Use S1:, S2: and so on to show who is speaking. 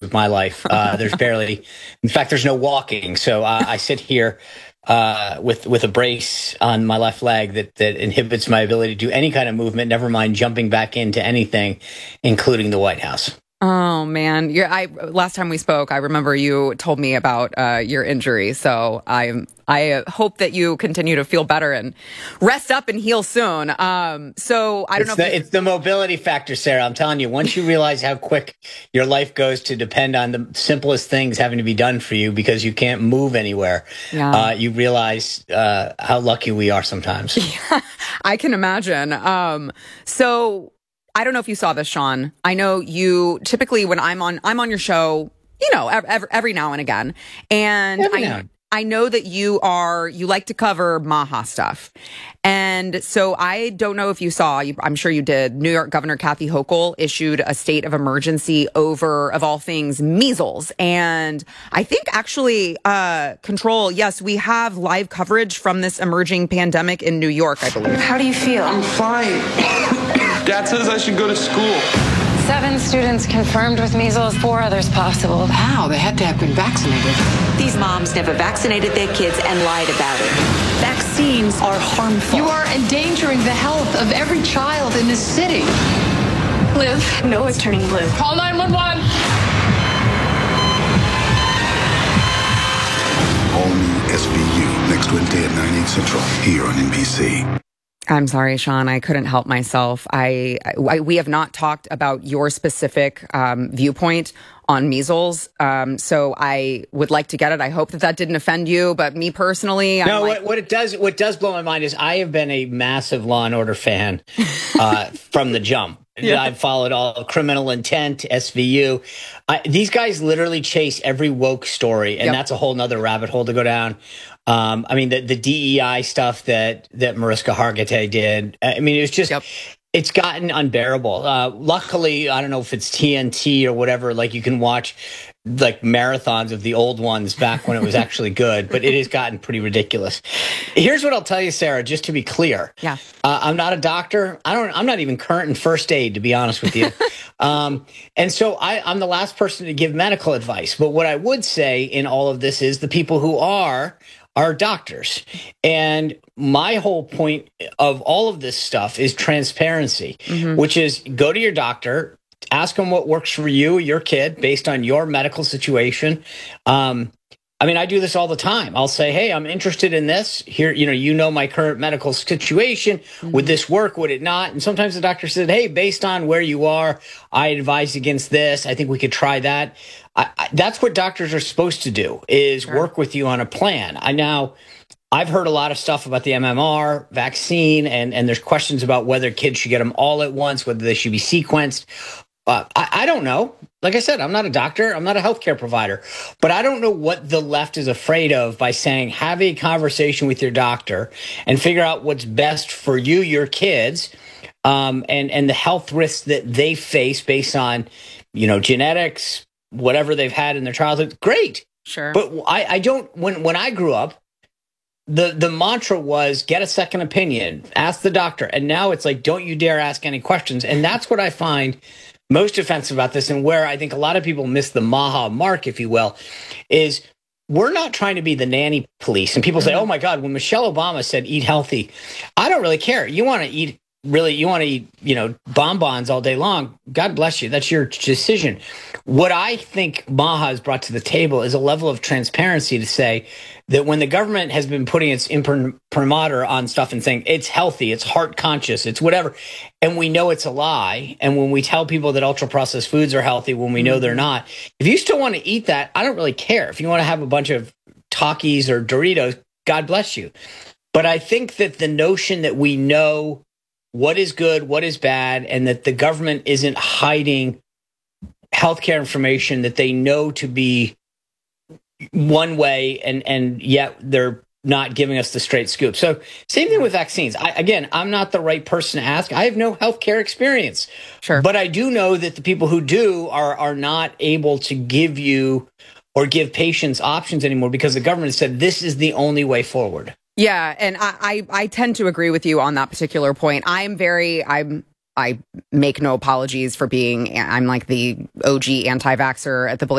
S1: of my life. There's barely, in fact, there's no walking. So I sit here with a brace on my left leg that inhibits my ability to do any kind of movement, never mind jumping back into anything, including the White House.
S2: Oh man, last time we spoke, I remember you told me about your injury. So I hope that you continue to feel better and rest up and heal soon. So I don't know.
S1: It's the mobility factor, Sarah. I'm telling you, once you realize how quick your life goes to depend on the simplest things having to be done for you because you can't move anywhere, you realize how lucky we are sometimes.
S2: Yeah, I can imagine. So I don't know if you saw this, Sean. I know you typically when I'm on your show, every now and again. And I know that you like to cover Maha stuff. And so I don't know if you saw, I'm sure you did, New York Governor Kathy Hochul issued a state of emergency over, of all things, measles. And I think actually, Control, yes, we have live coverage from this emerging pandemic in New York, I believe.
S3: How do you feel?
S4: I'm fine. Dad says I should go to school.
S3: 7 students confirmed with measles, 4 others possible.
S5: How? They had to have been vaccinated.
S6: These moms never vaccinated their kids and lied about it. Vaccines are harmful.
S7: You are endangering the health of every child in this city.
S8: Liv, Noah's turning blue.
S7: Call 911.
S9: All new SVU next Wednesday at 9, 8 central here on NBC.
S2: I'm sorry, Sean. I couldn't help myself. We have not talked about your specific viewpoint on measles, so I would like to get it. I hope that didn't offend you, but me personally,
S1: what does blow my mind is I have been a massive Law and Order fan from the jump. Yeah. I've followed all Criminal Intent, SVU. These guys literally chase every woke story, and that's a whole nother rabbit hole to go down. I mean, the DEI stuff that Mariska Hargitay did. I mean, it was just, it's gotten unbearable. Luckily, I don't know if it's TNT or whatever, like you can watch like marathons of the old ones back when it was actually good, but it has gotten pretty ridiculous. Here's what I'll tell you, Sarah, just to be clear.
S2: Yeah.
S1: I'm not a doctor. I'm not even current in first aid, to be honest with you. And so I'm the last person to give medical advice. But what I would say in all of this is the people who are doctors. And my whole point of all of this stuff is transparency, which is go to your doctor, ask them what works for you, your kid, based on your medical situation. I mean, I do this all the time. I'll say, hey, I'm interested in this. Here, my current medical situation. Would this work? Would it not? And sometimes the doctor said, hey, based on where you are, I advise against this. I think we could try that. That's what doctors are supposed to do, is work with you on a plan. I've heard a lot of stuff about the MMR vaccine, and there's questions about whether kids should get them all at once, whether they should be sequenced. I don't know. Like I said, I'm not a doctor. I'm not a healthcare provider. But I don't know what the left is afraid of by saying, have a conversation with your doctor and figure out what's best for you, your kids, and the health risks that they face based on, genetics, whatever they've had in their childhood. Great.
S2: Sure.
S1: But I don't, when I grew up, the mantra was get a second opinion, ask the doctor. And now it's like, don't you dare ask any questions. And that's what I find most offensive about this, and where I think a lot of people miss the Maha mark, if you will, is we're not trying to be the nanny police. And people say, oh my God, when Michelle Obama said eat healthy, I don't really care. You want to eat, bonbons all day long. God bless you. That's your decision. What I think Maha has brought to the table is a level of transparency to say that when the government has been putting its imprimatur on stuff and saying it's healthy, it's heart conscious, it's whatever, and we know it's a lie, and when we tell people that ultra-processed foods are healthy when we know they're not, if you still want to eat that, I don't really care. If you want to have a bunch of Takis or Doritos, God bless you. But I think that the notion that we know what is good, what is bad, and that the government isn't hiding healthcare information that they know to be one way, and yet they're not giving us the straight scoop. So same thing with vaccines. I'm not the right person to ask. I have no healthcare experience.
S2: Sure.
S1: But I do know that the people who do are not able to give you or give patients options anymore because the government said this is the only way forward.
S2: Yeah, and I tend to agree with you on that particular point. I make no apologies for I'm like the OG anti-vaxxer at the